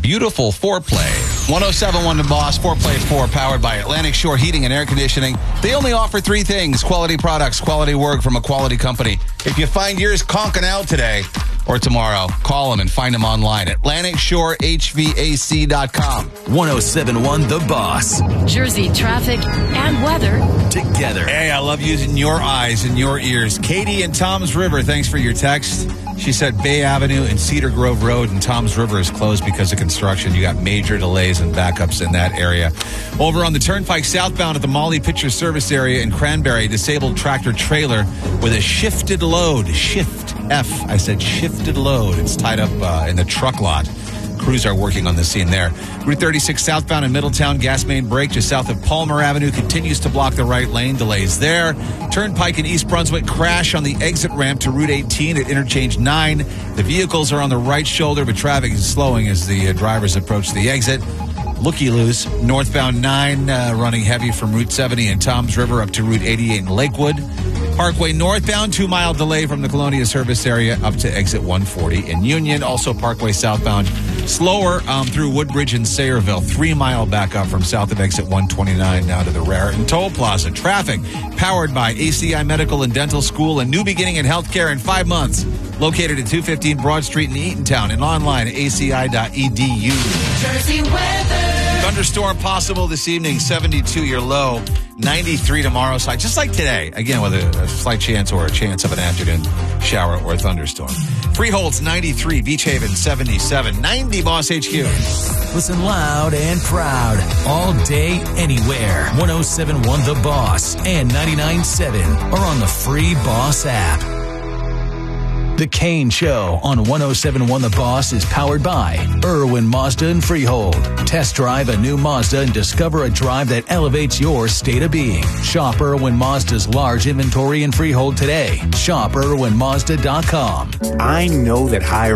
beautiful foreplay. 107.1 The Boss, Foreplay 4, powered by Atlantic Shore Heating and Air Conditioning. They only offer three things: quality products, quality work from a quality company. If you find yours conking out today or tomorrow, call them and find them online at AtlanticShoreHVAC.com. 107.1 The Boss. Jersey traffic and weather together. Hey, I love using your eyes and your ears. Katie in Toms River, thanks for your text. She said Bay Avenue and Cedar Grove Road in Toms River is closed because of construction. You got major delays and backups in that area. Over on the Turnpike southbound at the Molly Picture Service area in Cranberry, disabled tractor trailer with a shifted load. Shift F. I said shifted load. It's tied up in the truck lot. Crews are working on the scene there. Route 36 southbound in Middletown, gas main break just south of Palmer Avenue continues to block the right lane. Delays there. Turnpike in East Brunswick crash on the exit ramp to Route 18 at interchange 9. The vehicles are on the right shoulder, but traffic is slowing as the drivers approach the exit. Looky-loos. Northbound 9 running heavy from Route 70 in Toms River up to Route 88 in Lakewood. Parkway northbound, 2-mile delay from the Colonia service area up to exit 140 in Union. Also Parkway southbound, slower through Woodbridge and Sayreville. 3-mile backup from south of exit 129 now to the Raritan Toll Plaza. Traffic powered by ACI Medical and Dental School, a new beginning in healthcare in 5 months. Located at 215 Broad Street in Eatontown and online at aci.edu. Jersey weather. Thunderstorm possible this evening, 72 your low, 93 tomorrow. So just like today, again with a slight chance or a chance of an afternoon shower or thunderstorm. Freehold's 93, Beach Haven 77, 90 Boss HQ. Listen loud and proud all day, anywhere. 107.1 The Boss and 99.7 are on the free Boss app. The Kane Show on 107.1 The Boss is powered by Irwin Mazda and Freehold. Test drive a new Mazda and discover a drive that elevates your state of being. Shop Irwin Mazda's large inventory in Freehold today. Shop IrwinMazda.com. I know that hiring